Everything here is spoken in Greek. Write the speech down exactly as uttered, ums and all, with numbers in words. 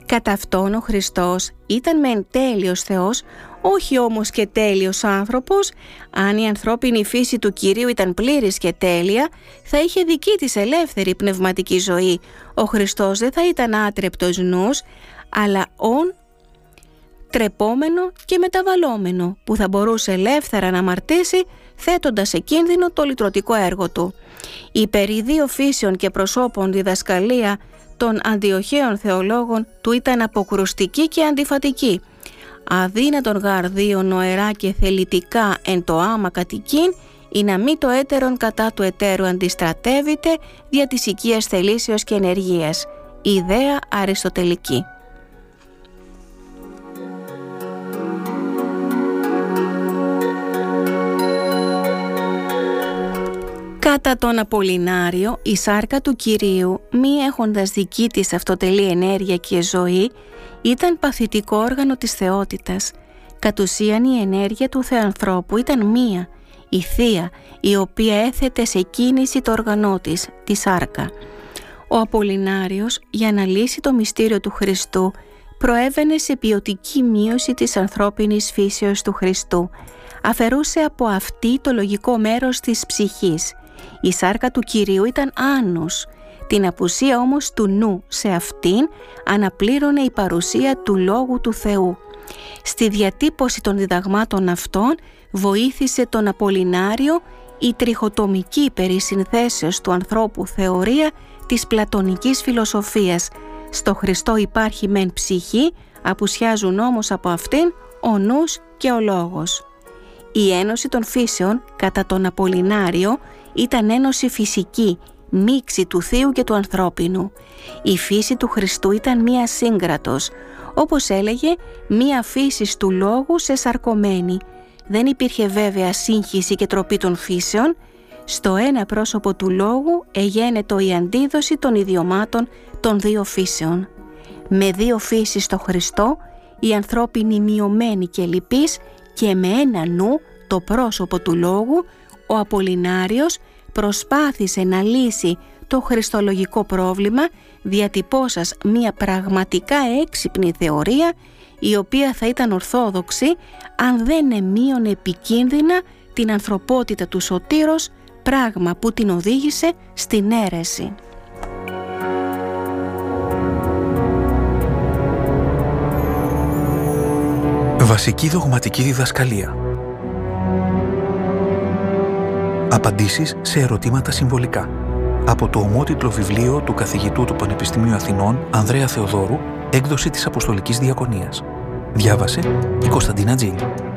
Κατά αυτόν ο Χριστός ήταν μεν τέλειος Θεός, όχι όμως και τέλειος άνθρωπος. Αν η ανθρώπινη φύση του Κυρίου ήταν πλήρης και τέλεια, θα είχε δική της ελεύθερη πνευματική ζωή. Ο Χριστός δεν θα ήταν άτρεπτος νους, αλλά ον τρεπόμενο και μεταβαλλόμενο, που θα μπορούσε ελεύθερα να αμαρτήσει, θέτοντας σε κίνδυνο το λυτρωτικό έργο του. Η περί δύο φύσεων και προσώπων διδασκαλία των αντιοχαίων θεολόγων του ήταν αποκρουστική και αντιφατική. Αδύνατον γαρ δύο νοερά και θελητικά εν το άμα κατοικήν, ή να μη το έτερον κατά του εταίρου αντιστρατεύεται δια της οικίας θελήσεως και ενεργείας. Ιδέα αριστοτελική. Κατά τον Απολινάριο, η σάρκα του Κυρίου, μη έχοντας δική της αυτοτελή ενέργεια και ζωή, ήταν παθητικό όργανο της θεότητας. Κατ' ουσίαν η ενέργεια του Θεανθρώπου ήταν μία, η Θεία, η οποία έθετε σε κίνηση το όργανό της, τη σάρκα. Ο Απολινάριος, για να λύσει το μυστήριο του Χριστού, προέβαινε σε ποιοτική μείωση της ανθρώπινης φύσεως του Χριστού. Αφαιρούσε από αυτή το λογικό μέρος της ψυχής. Η σάρκα του Κυρίου ήταν άνους. Την απουσία όμως του νου σε αυτήν αναπλήρωνε η παρουσία του Λόγου του Θεού. Στη διατύπωση των διδαγμάτων αυτών βοήθησε τον Απολινάριο η τριχοτομική περί συνθέσεως του ανθρώπου θεωρία της πλατωνικής φιλοσοφίας. Στο Χριστό υπάρχει μεν ψυχή, απουσιάζουν όμως από αυτήν ο νους και ο λόγος. Η ένωση των φύσεων κατά τον Απολινάριο ήταν ένωση φυσική, μίξη του θείου και του ανθρώπινου. Η φύση του Χριστού ήταν μία σύγκρατος, όπως έλεγε μία φύση του λόγου σε σαρκωμένη. Δεν υπήρχε βέβαια σύγχυση και τροπή των φύσεων. Στο ένα πρόσωπο του λόγου εγένετο η αντίδοση των ιδιωμάτων των δύο φύσεων. Με δύο φύσεις στο Χριστό, η ανθρώπινη μειωμένη και λυπής, και με ένα νου, το πρόσωπο του λόγου, ο Απολινάριος προσπάθησε να λύσει το χριστολογικό πρόβλημα, διατυπώσας μια πραγματικά έξυπνη θεωρία, η οποία θα ήταν ορθόδοξη αν δεν εμείωνε επικίνδυνα την ανθρωπότητα του σωτήρος, πράγμα που την οδήγησε στην αίρεση. Βασική δογματική διδασκαλία. Απαντήσεις σε ερωτήματα συμβολικά. Από το ομότιτλο βιβλίο του καθηγητού του Πανεπιστημίου Αθηνών Ανδρέα Θεοδόρου, έκδοση της Αποστολικής Διακονίας. Διάβασε η Κωνσταντίνα Τζίλη.